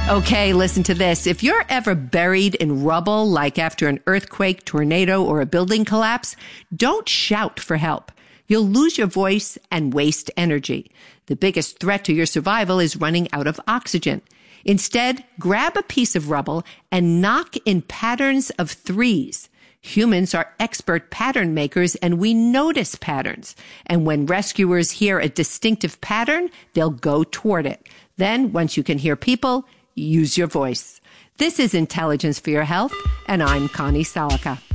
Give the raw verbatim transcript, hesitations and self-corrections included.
Okay, listen to this. If you're ever buried in rubble, like after an earthquake, tornado, or a building collapse, don't shout for help. You'll lose your voice and waste energy. The biggest threat to your survival is running out of oxygen. Instead, grab a piece of rubble and knock in patterns of threes. Humans are expert pattern makers, and we notice patterns. And when rescuers hear a distinctive pattern, they'll go toward it. Then, once you can hear people, use your voice. This is Intelligence for Your Health, and I'm Connie Salica.